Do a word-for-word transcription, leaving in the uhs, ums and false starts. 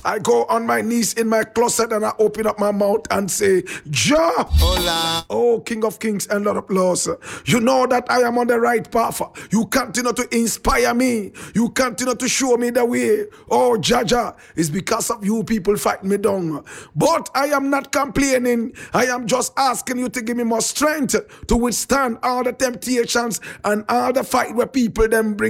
I go on my knees in my closet and I open up my mouth and say, Jah, Hola. oh King of Kings and Lord of Lords, you know that I am on the right path. You continue to inspire me. You continue to show me the way. Oh, Jaja, it's because of you people fight me down. But I am not complaining. I am just asking you to give me more strength to withstand all the temptations and all the fight where people them bring